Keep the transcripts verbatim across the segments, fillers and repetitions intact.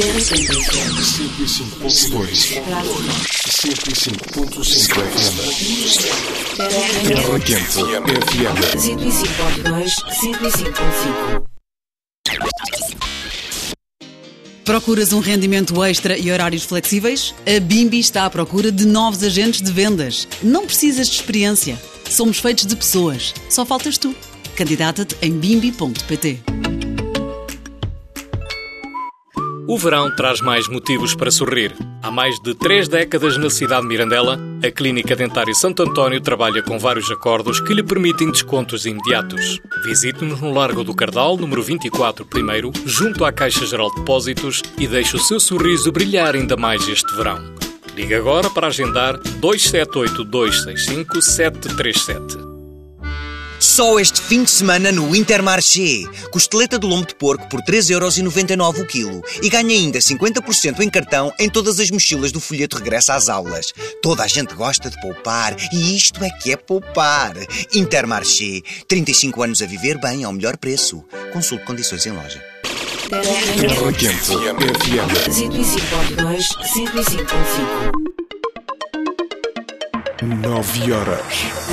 cento e cinco ponto dois, cento e cinco ponto cinco F M. Terra Quente F M. cento e cinco ponto dois, cento e cinco ponto cinco. Procuras um rendimento extra e horários flexíveis? A Bimbi está à procura de novos agentes de vendas. Não precisas de experiência. Somos feitos de pessoas. Só faltas tu. Candidata-te em bimbi ponto pt. O verão traz mais motivos para sorrir. Há mais de três décadas na cidade de Mirandela, a Clínica Dentária Santo António trabalha com vários acordos que lhe permitem descontos imediatos. Visite-nos no Largo do Cardal, número vinte e quatro, primeiro, junto à Caixa Geral de Depósitos e deixe o seu sorriso brilhar ainda mais este verão. Ligue agora para agendar dois sete oito, dois seis cinco, sete três sete. Só este fim de semana no Intermarché. Costeleta de lombo de porco por três euros e noventa e nove o quilo. E ganha ainda cinquenta por cento em cartão em todas as mochilas do folheto Regresso às Aulas. Toda a gente gosta de poupar e isto é que é poupar. Intermarché. trinta e cinco anos a viver bem ao melhor preço. Consulte condições em loja. Terra Quente F M. cento e cinco ponto dois, cento e cinco ponto cinco. Nove horas.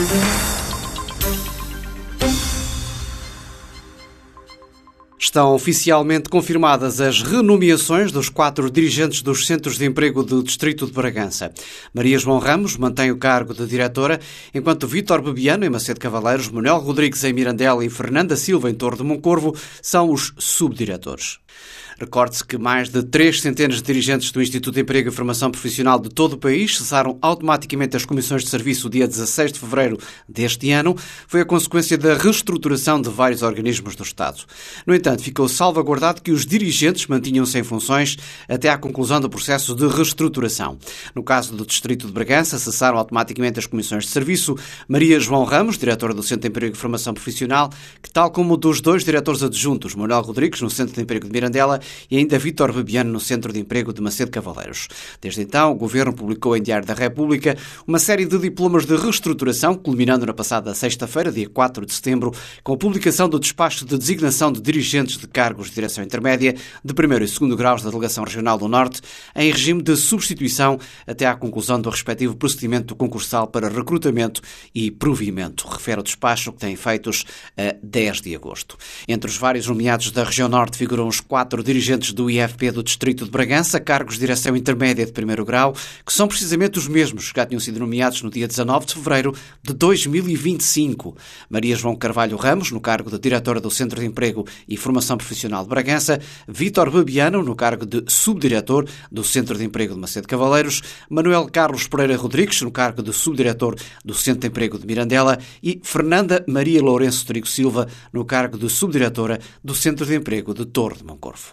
Estão oficialmente confirmadas as renomeações dos quatro dirigentes dos Centros de Emprego do Distrito de Bragança. Maria João Ramos mantém o cargo de diretora, enquanto Vítor Bebiano, em Macedo Cavaleiros, Manuel Rodrigues, em Mirandela e Fernanda Silva, em Torre de Moncorvo, são os subdiretores. Recorde-se que mais de três centenas de dirigentes do Instituto de Emprego e Formação Profissional de todo o país cessaram automaticamente as comissões de serviço no dia dezasseis de fevereiro deste ano. Foi a consequência da reestruturação de vários organismos do Estado. No entanto, ficou salvaguardado que os dirigentes mantinham-se em funções até à conclusão do processo de reestruturação. No caso do Distrito de Bragança, cessaram automaticamente as comissões de serviço Maria João Ramos, diretora do Centro de Emprego e Formação Profissional, que, tal como dos dois diretores adjuntos, Manuel Rodrigues, no Centro de Emprego de Mirandela, e ainda Vítor Bebiano no Centro de Emprego de Macedo Cavaleiros. Desde então, o Governo publicou em Diário da República uma série de diplomas de reestruturação, culminando na passada sexta-feira, dia quatro de setembro, com a publicação do despacho de designação de dirigentes de cargos de direção intermédia de primeiro e segundo graus da Delegação Regional do Norte, em regime de substituição até à conclusão do respectivo procedimento concursal para recrutamento e provimento, refere o despacho, que tem efeitos a dez de agosto. Entre os vários nomeados da Região Norte figuram os quatro dirigentes do I F P do Distrito de Bragança, cargos de direção intermédia de primeiro grau, que são precisamente os mesmos que já tinham sido nomeados no dia dezanove de fevereiro de dois mil e vinte e cinco. Maria João Carvalho Ramos, no cargo de diretora do Centro de Emprego e Formação Profissional de Bragança, Vítor Bebiano, no cargo de subdiretor do Centro de Emprego de Macedo Cavaleiros, Manuel Carlos Pereira Rodrigues, no cargo de subdiretor do Centro de Emprego de Mirandela e Fernanda Maria Lourenço Trigo Silva, no cargo de subdiretora do Centro de Emprego de Torre de Moncorvo.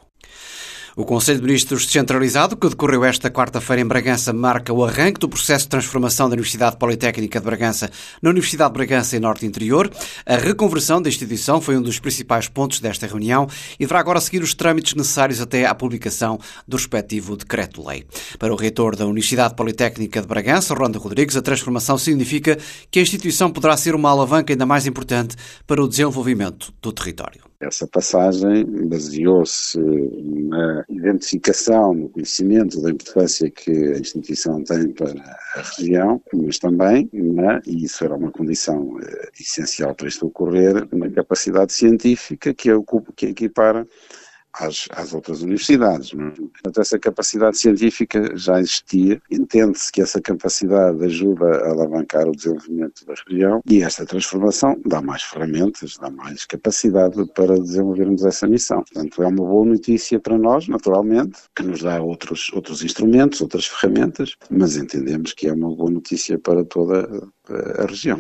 O Conselho de Ministros descentralizado, que decorreu esta quarta-feira em Bragança, marca o arranque do processo de transformação da Universidade Politécnica de Bragança na Universidade de Bragança em Norte Interior. A reconversão da instituição foi um dos principais pontos desta reunião e deverá agora seguir os trâmites necessários até à publicação do respectivo decreto-lei. Para o reitor da Universidade Politécnica de Bragança, Rolando Rodrigues, a transformação significa que a instituição poderá ser uma alavanca ainda mais importante para o desenvolvimento do território. Essa passagem baseou-se na identificação, no conhecimento da importância que a instituição tem para a região, mas também, na, e isso era uma condição eh, essencial para isto ocorrer, na capacidade científica que, é, que equipara Às, às outras universidades. Portanto, essa capacidade científica já existia, entende-se que essa capacidade ajuda a alavancar o desenvolvimento da região e esta transformação dá mais ferramentas, dá mais capacidade para desenvolvermos essa missão. Portanto, é uma boa notícia para nós, naturalmente, que nos dá outros, outros instrumentos, outras ferramentas, mas entendemos que é uma boa notícia para toda a, a região.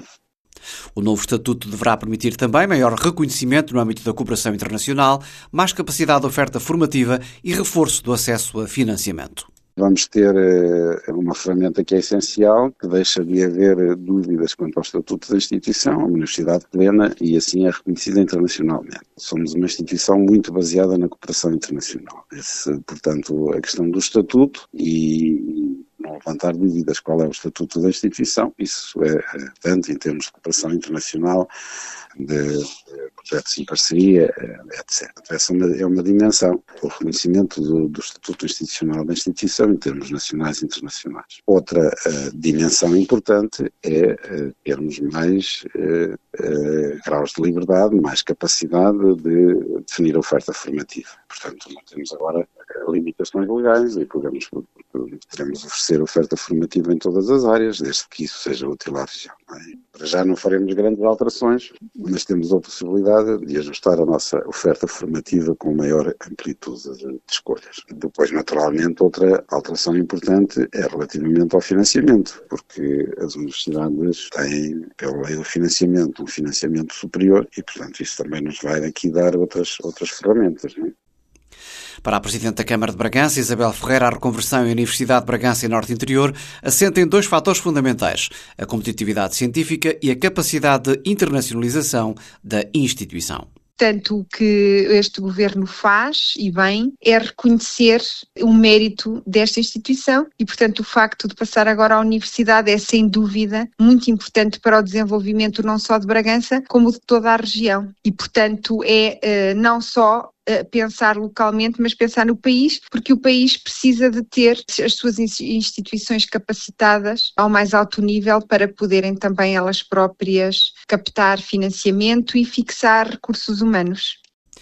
O novo estatuto deverá permitir também maior reconhecimento no âmbito da cooperação internacional, mais capacidade de oferta formativa e reforço do acesso a financiamento. Vamos ter uh, uma ferramenta que é essencial, que deixa de haver dúvidas quanto ao estatuto da instituição, uma universidade plena e assim é reconhecida internacionalmente. Somos uma instituição muito baseada na cooperação internacional. Esse, portanto, a questão do estatuto e não levantar dúvidas qual é o estatuto da instituição, isso é, é tanto em termos de cooperação internacional, de, de projetos em parceria, etcétera. Essa é uma, é uma dimensão, o reconhecimento do, do estatuto institucional da instituição em termos nacionais e internacionais. Outra uh, dimensão importante é uh, termos mais uh, uh, graus de liberdade, mais capacidade de definir a oferta formativa. Portanto, não temos agora limitações legais e podemos, podemos oferecer oferta formativa em todas as áreas, desde que isso seja útil à região. Não é? Para já não faremos grandes alterações, mas temos a possibilidade de ajustar a nossa oferta formativa com maior amplitude de escolhas. Depois, naturalmente, outra alteração importante é relativamente ao financiamento, porque as universidades têm, pela lei do financiamento, um financiamento superior e, portanto, isso também nos vai aqui dar outras, outras ferramentas, não é? Para a Presidente da Câmara de Bragança, Isabel Ferreira, a reconversão em Universidade de Bragança e Norte Interior assenta em dois fatores fundamentais: a competitividade científica e a capacidade de internacionalização da instituição. Portanto, o que este governo faz, e bem, é reconhecer o mérito desta instituição e, portanto, o facto de passar agora à universidade é, sem dúvida, muito importante para o desenvolvimento não só de Bragança, como de toda a região. E, portanto, é uh, não só pensar localmente, mas pensar no país, porque o país precisa de ter as suas instituições capacitadas ao mais alto nível para poderem também elas próprias captar financiamento e fixar recursos humanos.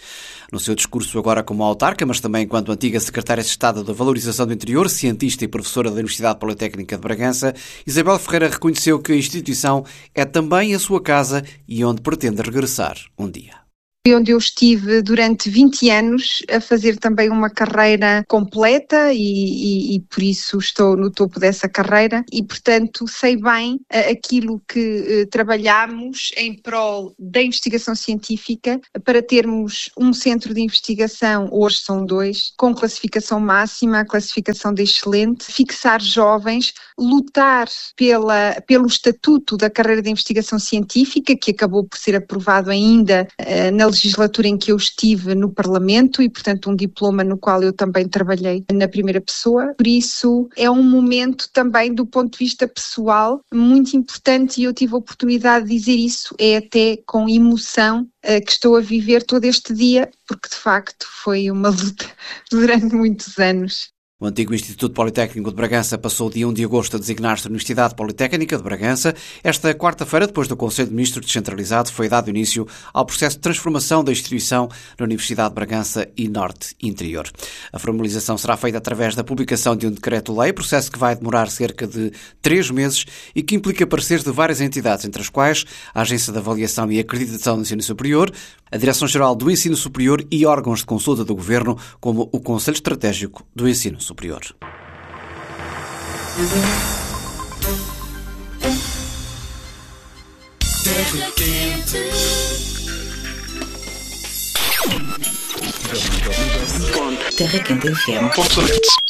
No seu discurso agora como autarca, mas também enquanto antiga secretária de Estado da Valorização do Interior, cientista e professora da Universidade Politécnica de Bragança, Isabel Ferreira reconheceu que a instituição é também a sua casa e onde pretende regressar um dia. Onde eu estive durante vinte anos a fazer também uma carreira completa e, e, e por isso estou no topo dessa carreira e, portanto, sei bem uh, aquilo que uh, trabalhamos em prol da investigação científica para termos um centro de investigação, hoje são dois, com classificação máxima, a classificação de excelente, fixar jovens, lutar pela, pelo estatuto da carreira de investigação científica, que acabou por ser aprovado ainda uh, na legislatura em que eu estive no Parlamento e, portanto, um diploma no qual eu também trabalhei na primeira pessoa. Por isso, é um momento também, do ponto de vista pessoal, muito importante e eu tive a oportunidade de dizer isso, é até com emoção uh, que estou a viver todo este dia, porque, de facto, foi uma luta durante muitos anos. O antigo Instituto Politécnico de Bragança passou o dia um de agosto a designar-se Universidade Politécnica de Bragança. Esta quarta-feira, depois do Conselho de Ministros descentralizado, foi dado início ao processo de transformação da instituição na Universidade de Bragança e Norte Interior. A formalização será feita através da publicação de um decreto-lei, processo que vai demorar cerca de três meses e que implica pareceres de várias entidades, entre as quais a Agência de Avaliação e Acreditação do Ensino Superior, a Direção-Geral do Ensino Superior e órgãos de consulta do Governo, como o Conselho Estratégico do Ensino Superior. Terra Quente F M.